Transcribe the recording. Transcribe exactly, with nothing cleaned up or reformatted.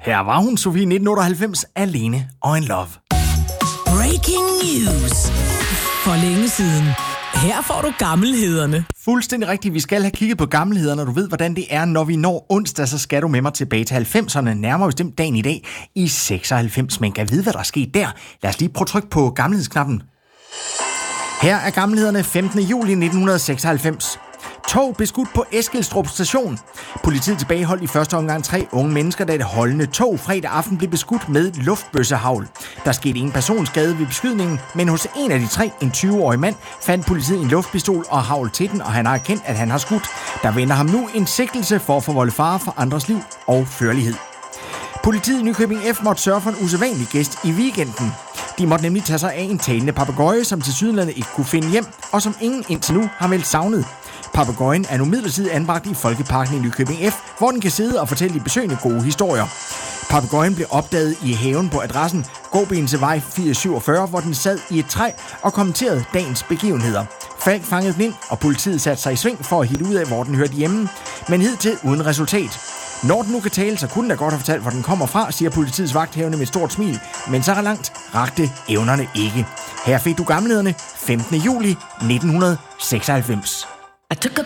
Her var hun, Sofie, nitten otteoghalvfems, Alene og in Love. Breaking news. For længe siden. Her får du gammelhederne. Fuldstændig rigtigt. Vi skal have kigget på gammelhederne, og du ved, hvordan det er. Når vi når onsdag, så skal du med mig tilbage til halvfemserne. Nærmere bestemt dagen i dag i seksoghalvfems. Men kan vide, hvad der er sket der? Lad os lige prøve tryk på gammelhedsknappen. Her er gammelhederne femtende juli nitten seksoghalvfems. Tog beskudt på Eskilstrup station. Politiet tilbageholdt i første omgang tre unge mennesker, da det holdende tog fredag aften blev beskudt med luftbøssehagl. Der skete ingen personskade ved beskydningen, men hos en af de tre, en tyve-årig mand, fandt politiet en luftpistol og hagl til den, og han har erkendt, at han har skudt. Der venter ham nu en sigtelse for at forvolde fare for andres liv og førlighed. Politiet i Nykøbing F måtte sørge for en usædvanlig gæst i weekenden. De måtte nemlig tage sig af en talende papegøje, som tilsyneladende ikke kunne finde hjem, og som ingen indtil nu har meldt savnet. Papegøjen er nu midlertidigt anbragt i Folkeparken i Nykøbing F, hvor den kan sidde og fortælle de besøgende gode historier. Papegøjen blev opdaget i haven på adressen Gåbensevej fire syvogfyrre, hvor den sad i et træ og kommenterede dagens begivenheder. Falk fangede den ind, og politiet satte sig i sving for at hitte ud af, hvor den hørte hjemme, men hidtil uden resultat. Når den nu kan tale, så kunne den da godt have fortalt, hvor den kommer fra, siger politiets vagthævende med et stort smil, men så langt rakte evnerne ikke. Her fik du gammelhederne femtende juli nitten seksoghalvfems. I took a